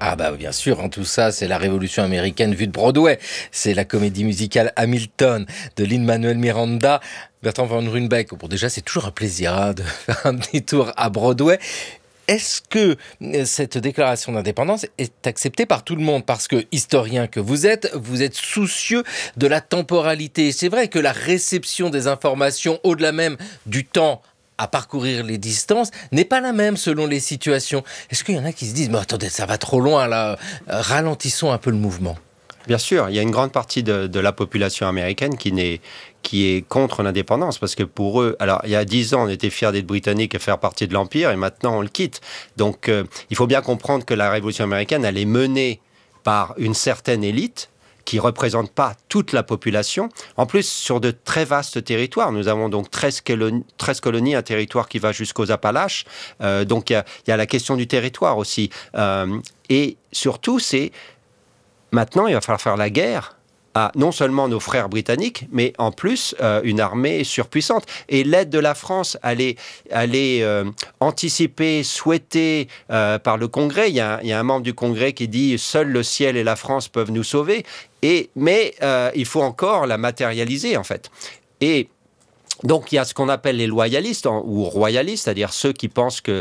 Ah bah bien sûr, en tout ça, c'est la révolution américaine vue de Broadway. C'est la comédie musicale Hamilton de Lin-Manuel Miranda, Bertrand von Runebeck. Bon, déjà, c'est toujours un plaisir de faire un petit tour à Broadway. Est-ce que cette déclaration d'indépendance est acceptée par tout le monde? Parce que, historien que vous êtes soucieux de la temporalité. C'est vrai que la réception des informations, au-delà même du temps à parcourir les distances, n'est pas la même selon les situations. Est-ce qu'il y en a qui se disent « Mais attendez, ça va trop loin là, ralentissons un peu le mouvement ». Bien sûr, il y a une grande partie de la population américaine qui est contre l'indépendance, parce que pour eux, alors il y a 10 ans, on était fiers d'être britanniques et faire partie de l'Empire, et maintenant on le quitte. Donc il faut bien comprendre que la Révolution américaine, elle est menée par une certaine élite, qui ne représente pas toute la population. En plus, sur de très vastes territoires. Nous avons donc 13 colonies, un territoire qui va jusqu'aux Appalaches. Donc, il y a la question du territoire aussi. Et surtout, maintenant, il va falloir faire la guerre à non seulement nos frères britanniques, mais en plus une armée surpuissante. Et l'aide de la France, elle est anticipée, souhaitée par le Congrès. Il y a un membre du Congrès qui dit « Seul le ciel et la France peuvent nous sauver ». Mais il faut encore la matérialiser, en fait. Et donc, il y a ce qu'on appelle les loyalistes ou royalistes, c'est-à-dire ceux qui pensent que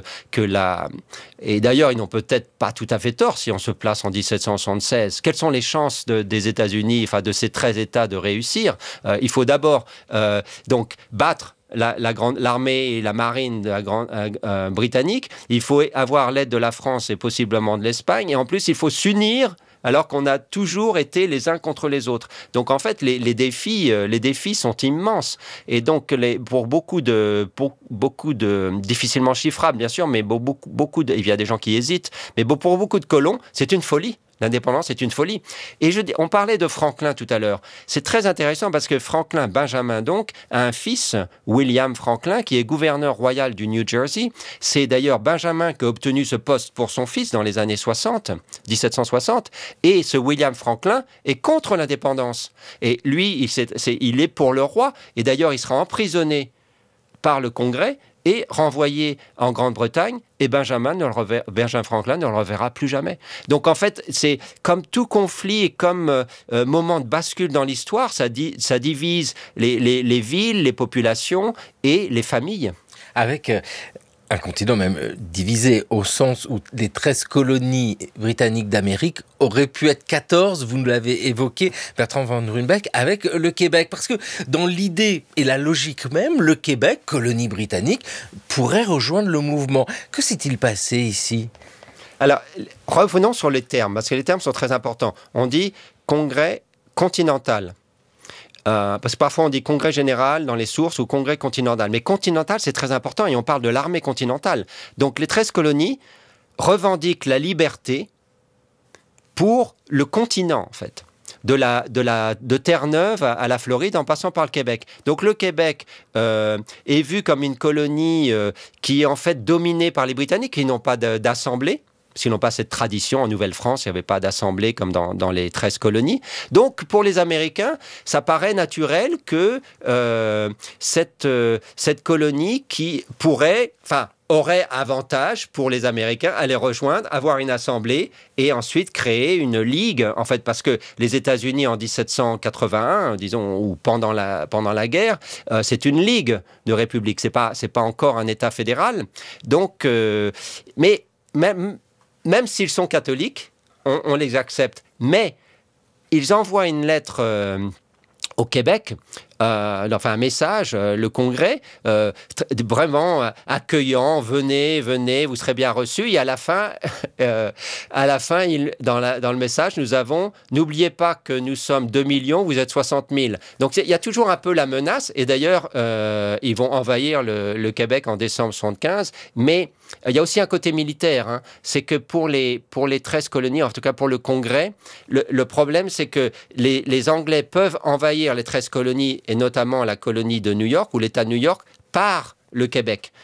Et d'ailleurs, ils n'ont peut-être pas tout à fait tort si on se place en 1776. Quelles sont les chances des États-Unis, enfin de ces 13 États, de réussir? Il faut d'abord donc battre l'armée et la marine britannique. Il faut avoir l'aide de la France et possiblement de l'Espagne. Et en plus, il faut s'unir alors qu'on a toujours été les uns contre les autres. Donc en fait, les défis sont immenses. Et donc pour beaucoup de difficilement chiffrables bien sûr, mais il y a des gens qui hésitent. Mais pour beaucoup de colons, c'est une folie. L'indépendance est une folie. Et on parlait de Franklin tout à l'heure. C'est très intéressant parce que Franklin, Benjamin donc, a un fils, William Franklin, qui est gouverneur royal du New Jersey. C'est d'ailleurs Benjamin qui a obtenu ce poste pour son fils dans les années 1760. Et ce William Franklin est contre l'indépendance. Et lui, il est pour le roi. Et d'ailleurs, il sera emprisonné par le Congrès et renvoyé en Grande-Bretagne, et Benjamin Franklin ne le reverra plus jamais. Donc en fait, c'est comme tout conflit et comme moment de bascule dans l'histoire, ça divise les villes, les populations et les familles. Avec un continent même divisé au sens où les 13 colonies britanniques d'Amérique auraient pu être 14, vous nous l'avez évoqué, Bertrand von Runebeck, avec le Québec. Parce que dans l'idée et la logique même, le Québec, colonie britannique, pourrait rejoindre le mouvement. Que s'est-il passé ici ? Alors, revenons sur les termes, parce que les termes sont très importants. On dit congrès continental. Parce que parfois on dit congrès général dans les sources ou congrès continental. Mais continental, c'est très important et on parle de l'armée continentale. Donc les 13 colonies revendiquent la liberté pour le continent, en fait. De Terre-Neuve à la Floride en passant par le Québec. Donc le Québec est vu comme une colonie qui est en fait dominée par les Britanniques, qui n'ont pas d'assemblée. S'ils n'ont pas cette tradition, en Nouvelle-France, il n'y avait pas d'assemblée comme dans les 13 colonies. Donc, pour les Américains, ça paraît naturel que cette colonie qui aurait avantage pour les Américains à les rejoindre, avoir une assemblée et ensuite créer une ligue, en fait, parce que les États-Unis en 1781, disons, ou pendant la guerre, c'est une ligue de républiques, c'est pas encore un État fédéral. Donc, mais même s'ils sont catholiques, on les accepte. Mais ils envoient une lettre au Québec, un message, le Congrès, vraiment accueillant, venez, vous serez bien reçus. Et à la fin, dans le message, nous avons, n'oubliez pas que nous sommes 2 millions, vous êtes 60 000. Donc il y a toujours un peu la menace, et d'ailleurs, ils vont envahir le Québec en décembre 1975, mais il y a aussi un côté militaire, hein. C'est que pour les 13 colonies, en tout cas pour le Congrès, le problème c'est que les Anglais peuvent envahir les 13 colonies, et notamment la colonie de New York, ou l'État de New York, par le Québec.